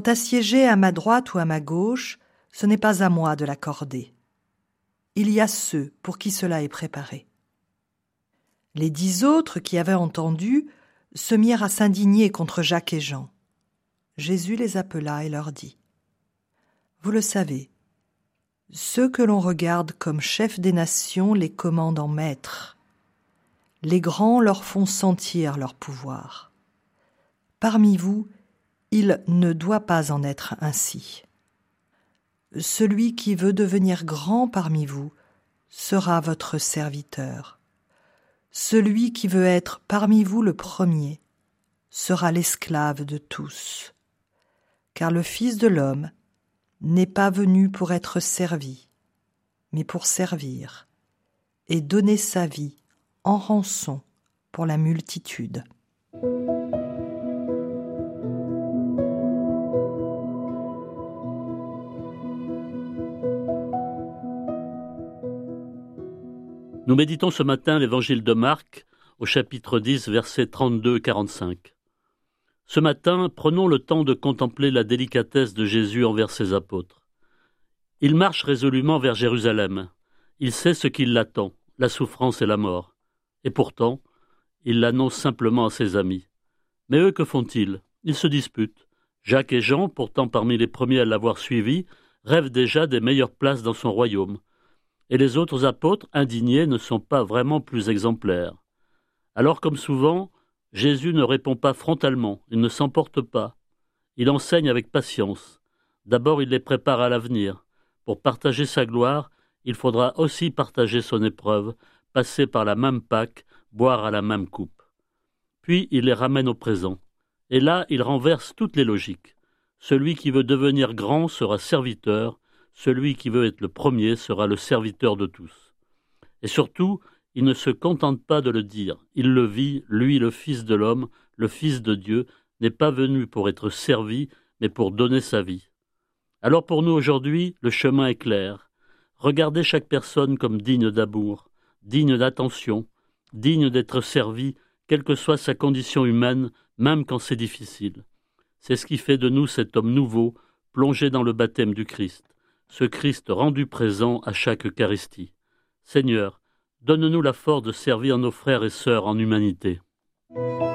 assiégé à ma droite ou à ma gauche, ce n'est pas à moi de l'accorder. Il y a ceux pour qui cela est préparé. Les 10 autres qui avaient entendu se mirent à s'indigner contre Jacques et Jean. Jésus les appela et leur dit : « Vous le savez, ceux que l'on regarde comme chefs des nations les commandent en maîtres. Les grands leur font sentir leur pouvoir. Parmi vous, il ne doit pas en être ainsi. Celui qui veut devenir grand parmi vous sera votre serviteur. Celui qui veut être parmi vous le premier sera l'esclave de tous. Car le Fils de l'homme n'est pas venu pour être servi, mais pour servir et donner sa vie en rançon pour la multitude. » Nous méditons ce matin l'évangile de Marc au chapitre 10, versets 32-45. Ce matin, prenons le temps de contempler la délicatesse de Jésus envers ses apôtres. Il marche résolument vers Jérusalem. Il sait ce qui l'attend, la souffrance et la mort. Et pourtant, il l'annonce simplement à ses amis. Mais eux, que font-ils ? Ils se disputent. Jacques et Jean, pourtant parmi les premiers à l'avoir suivi, rêvent déjà des meilleures places dans son royaume. Et les autres apôtres, indignés, ne sont pas vraiment plus exemplaires. Alors, comme souvent, Jésus ne répond pas frontalement, il ne s'emporte pas. Il enseigne avec patience. D'abord, il les prépare à l'avenir. Pour partager sa gloire, il faudra aussi partager son épreuve, passer par la même Pâque, boire à la même coupe. Puis, il les ramène au présent. Et là, il renverse toutes les logiques. Celui qui veut devenir grand sera serviteur, celui qui veut être le premier sera le serviteur de tous. Et surtout, il ne se contente pas de le dire, il le vit, lui le Fils de l'homme, le Fils de Dieu, n'est pas venu pour être servi, mais pour donner sa vie. Alors pour nous aujourd'hui, le chemin est clair. Regardez chaque personne comme digne d'amour, digne d'attention, digne d'être servi, quelle que soit sa condition humaine, même quand c'est difficile. C'est ce qui fait de nous cet homme nouveau, plongé dans le baptême du Christ. Ce Christ rendu présent à chaque Eucharistie. Seigneur, donne-nous la force de servir nos frères et sœurs en humanité.